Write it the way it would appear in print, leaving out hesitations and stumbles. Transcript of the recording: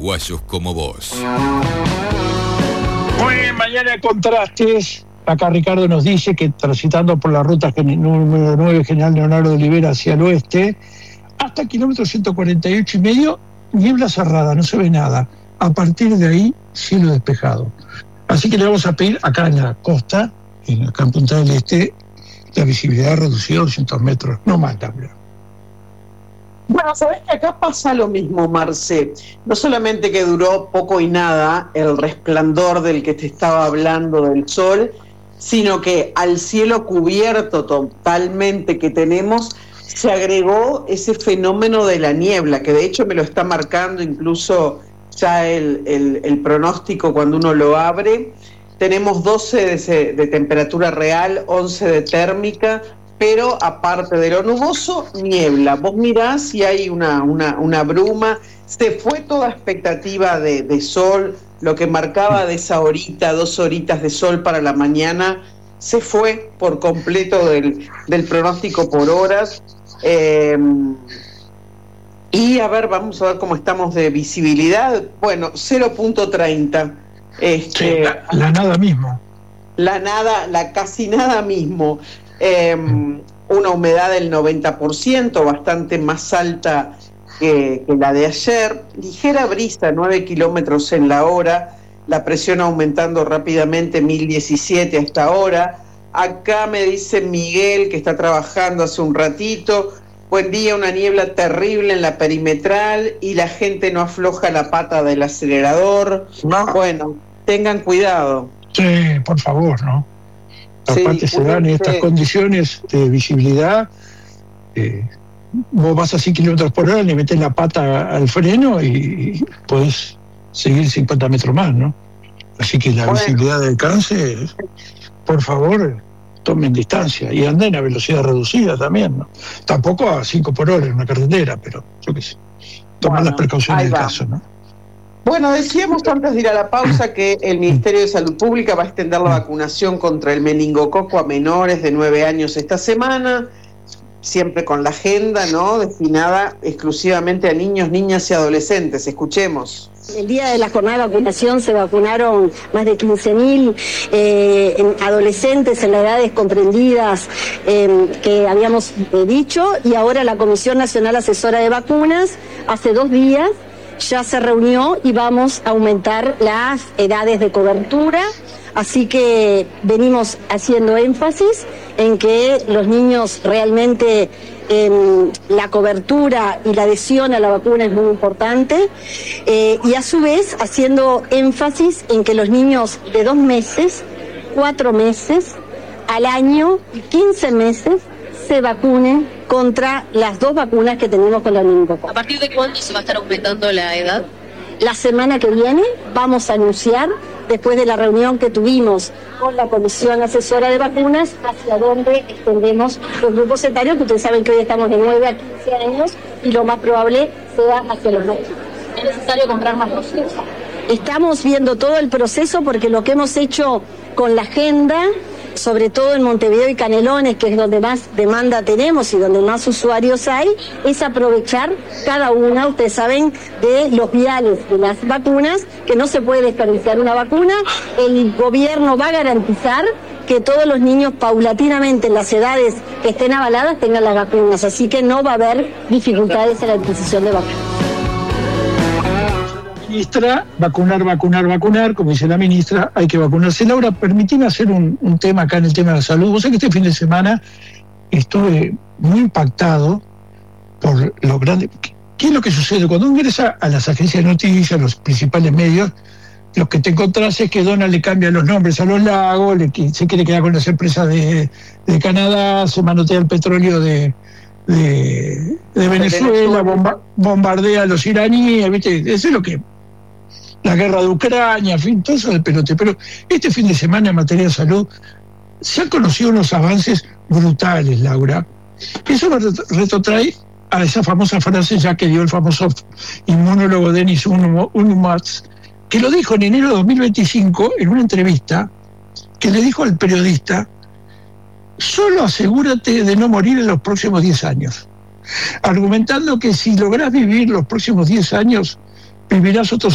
uruguayos como vos. Muy bien, mañana de contrastes. Acá Ricardo nos dice que transitando por la ruta número 9 General Leonardo de Olivera hacia el oeste, hasta el kilómetro 148,5, niebla cerrada, no se ve nada. A partir de ahí, cielo despejado. Así que le vamos a pedir acá en la costa, acá en Punta del Este, la visibilidad reducida a 200 metros, no más, Laura. Bueno, sabés que acá pasa lo mismo, Marce. No solamente que duró poco y nada el resplandor del que te estaba hablando del sol, sino que al cielo cubierto totalmente que tenemos, se agregó ese fenómeno de la niebla, que de hecho me lo está marcando incluso ya el pronóstico cuando uno lo abre. Tenemos 12 de temperatura real, 11 de térmica, pero aparte de lo nuboso, niebla. Vos mirás y hay una bruma. Se fue toda expectativa de sol, lo que marcaba de esa horita, 2 horitas de sol para la mañana, se fue por completo del pronóstico por horas. Y a ver, vamos a ver cómo estamos de visibilidad. Bueno, 0.30. Sí, la nada mismo. La casi nada mismo. Una humedad del 90%, bastante más alta que la de ayer. Ligera brisa, 9 kilómetros en la hora. La presión aumentando rápidamente, 1017 hasta ahora. Acá me dice Miguel, que está trabajando hace un ratito. Buen día, una niebla terrible en la perimetral y la gente no afloja la pata del acelerador. No. Bueno, tengan cuidado. Sí, por favor, ¿no? Aparte Sí, se dan estas condiciones de visibilidad. Vos vas a 100 kilómetros por hora, le metés la pata al freno y podés seguir 50 metros más, ¿no? Así que la visibilidad de alcance, por favor, tomen distancia y anden a velocidad reducida también, ¿no? Tampoco a 5 por hora en una carretera, pero yo qué sé, tomar las precauciones del caso, ¿no? Bueno, decíamos antes de ir a la pausa que el Ministerio de Salud Pública va a extender la vacunación contra el meningococo a menores de 9 años esta semana, siempre con la agenda, ¿no?, destinada exclusivamente a niños, niñas y adolescentes. Escuchemos. El día de la jornada de vacunación se vacunaron más de 15.000 adolescentes en las edades comprendidas que habíamos dicho, y ahora la Comisión Nacional Asesora de Vacunas hace 2 días ya se reunió y vamos a aumentar las edades de cobertura, así que venimos haciendo énfasis en que los niños realmente la cobertura y la adhesión a la vacuna es muy importante, y a su vez haciendo énfasis en que los niños de 2 meses, 4 meses, al año, 15 meses, se vacunen contra las 2 vacunas que tenemos con la meningococo. ¿A partir de cuándo se va a estar aumentando la edad? La semana que viene vamos a anunciar, después de la reunión que tuvimos con la Comisión Asesora de Vacunas, hacia dónde extendemos los grupos etarios, que ustedes saben que hoy estamos de 9 a 15 años y lo más probable sea hacia los 20. ¿Es necesario comprar más dosis? Estamos viendo todo el proceso, porque lo que hemos hecho con la agenda, sobre todo en Montevideo y Canelones, que es donde más demanda tenemos y donde más usuarios hay, es aprovechar cada una, ustedes saben, de los viales de las vacunas, que no se puede desperdiciar una vacuna. El gobierno va a garantizar que todos los niños paulatinamente en las edades que estén avaladas tengan las vacunas, así que no va a haber dificultades en la adquisición de vacunas. Ministra, vacunar, como dice la ministra, hay que vacunarse. Laura, permitime hacer un tema acá en el tema de la salud. Vos sabés que este fin de semana estuve muy impactado por lo grande. ¿Qué es lo que sucede? Cuando uno ingresa a las agencias de noticias, a los principales medios, lo que te encontrás es que Donald le cambia los nombres a los lagos, se quiere quedar con las empresas de Canadá, se manotea el petróleo de Venezuela, bombardea a los iraníes, ¿viste? Eso es lo que... La guerra de Ucrania, en fin, todo eso del pelote. Pero este fin de semana en materia de salud se han conocido unos avances brutales, Laura. Eso me retrotrae a esa famosa frase ya que dio el famoso inmunólogo Denis Unumatz, que lo dijo en enero de 2025 en una entrevista, que le dijo al periodista: solo asegúrate de no morir en los próximos 10 años, argumentando que si lográs vivir los próximos 10 años, vivirás otros